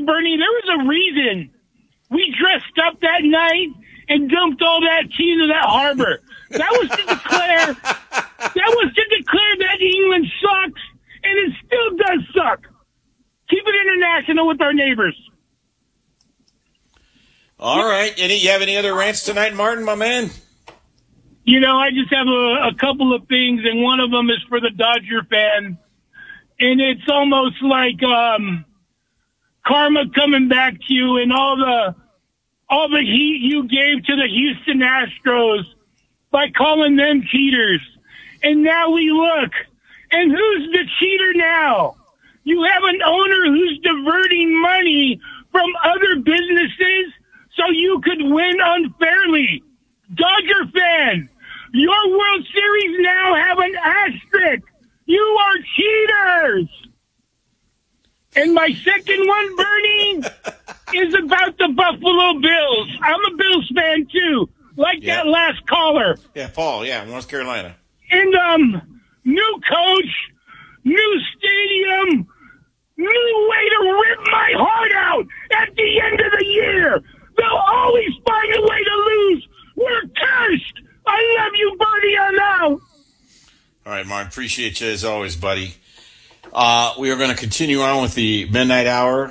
Bernie, there was a reason we dressed up that night and dumped all that tea into that harbor. That was to declare that England sucks, and it still does suck. Keep it international with our neighbors. All right. You have any other rants tonight, Martin, my man? I just have a couple of things, and one of them is for the Dodger fan. And it's almost like karma coming back to you and all the heat you gave to the Houston Astros by calling them cheaters. And now we look, and who's the cheater now? You have an owner who's diverting money from other businesses so you could win unfairly. Dodger fan, your World Series now have an asterisk. You are cheaters. And my second one, Bernie, is about the Buffalo Bills. I'm a Bills fan, too, like that last caller. Yeah, Paul, North Carolina. And new coach, new stadium, new way to rip my heart out at the end of the year. They'll always find a way to lose. We're cursed. I love you, Bernie. I'm out. All right, Martin, appreciate you as always, buddy. We are going to continue on with the Midnight Hour,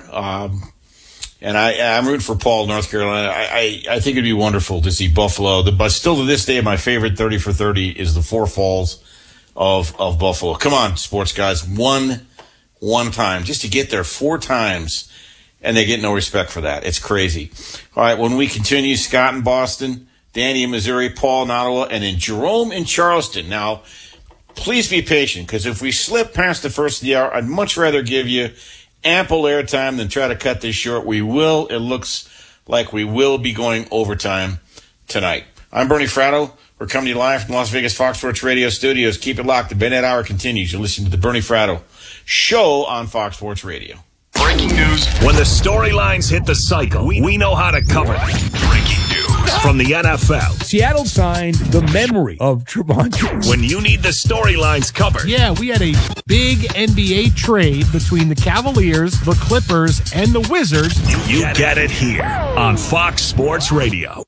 and I'm rooting for Paul, North Carolina. I think it'd be wonderful to see Buffalo. But still to this day, my favorite 30 for 30 is the Four Falls of Buffalo. Come on, sports guys, one time, just to get there 4 times, and they get no respect for that. It's crazy. All right, when we continue, Scott in Boston, Danny in Missouri, Paul in Ottawa, and then Jerome in Charleston. Now, please be patient, because if we slip past the first of the hour, I'd much rather give you ample airtime than try to cut this short. We will. It looks like we will be going overtime tonight. I'm Bernie Fratto. We're coming to you live from Las Vegas Fox Sports Radio studios. Keep it locked. The Midnight Hour continues. You're listening to the Bernie Fratto Show on Fox Sports Radio. Breaking news. When the storylines hit the cycle, we know how to cover them. Breaking news. From the NFL. Seattle signed the memory of Trevon. When you need the storylines covered. Yeah, we had a big NBA trade between the Cavaliers, the Clippers, and the Wizards. You get it here on Fox Sports Radio.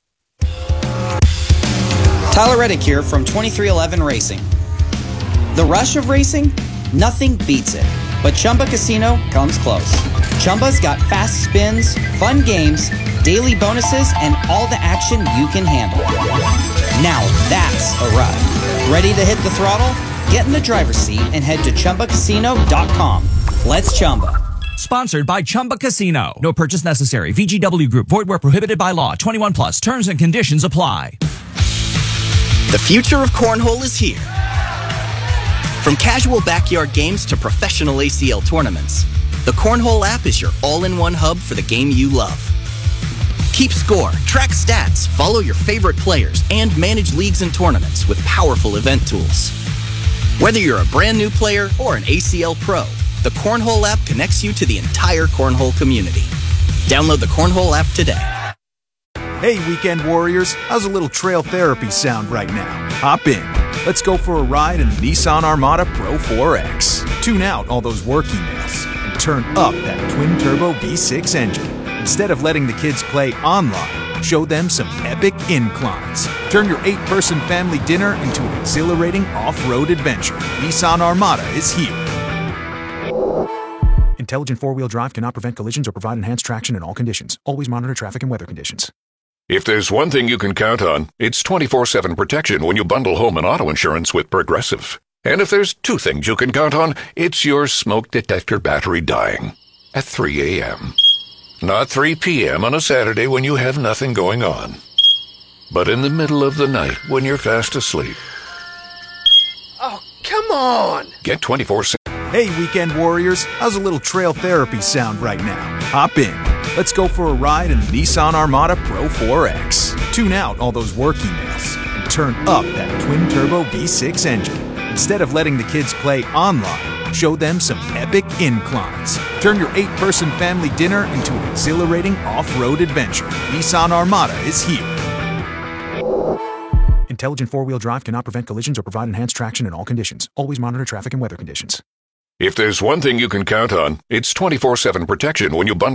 Tyler Reddick here from 2311 Racing. The rush of racing? Nothing beats it. But Chumba Casino comes close. Chumba's got fast spins, fun games, daily bonuses, and all the action you can handle. Now that's a ride. Ready to hit the throttle? Get in the driver's seat and head to ChumbaCasino.com. Let's Chumba. Sponsored by Chumba Casino. No purchase necessary. VGW Group. Void where prohibited by law. 21 plus. Terms and conditions apply. The future of cornhole is here. From casual backyard games to professional ACL tournaments, the Cornhole app is your all-in-one hub for the game you love. Keep score, track stats, follow your favorite players, and manage leagues and tournaments with powerful event tools. Whether you're a brand new player or an ACL pro, the Cornhole app connects you to the entire cornhole community. Download the Cornhole app today. Hey, weekend warriors, how's a little trail therapy sound right now? Hop in. Let's go for a ride in the Nissan Armada Pro 4X. Tune out all those work emails and turn up that twin-turbo V6 engine. Instead of letting the kids play online, show them some epic inclines. Turn your 8-person family dinner into an exhilarating off-road adventure. Nissan Armada is here. Intelligent four-wheel drive cannot prevent collisions or provide enhanced traction in all conditions. Always monitor traffic and weather conditions. If there's one thing you can count on, it's 24/7 protection when you bundle home and auto insurance with Progressive. And if there's 2 things you can count on, it's your smoke detector battery dying at 3 a.m. Not 3 p.m. on a Saturday when you have nothing going on, but in the middle of the night when you're fast asleep. Oh, come on! Get 24/7. Hey, weekend warriors, how's a little trail therapy sound right now? Hop in. Let's go for a ride in the Nissan Armada Pro 4X. Tune out all those work emails and turn up that twin-turbo V6 engine. Instead of letting the kids play online, show them some epic inclines. Turn your 8-person family dinner into an exhilarating off-road adventure. Nissan Armada is here. Intelligent four-wheel drive cannot prevent collisions or provide enhanced traction in all conditions. Always monitor traffic and weather conditions. If there's one thing you can count on, it's 24/7 protection when you bundle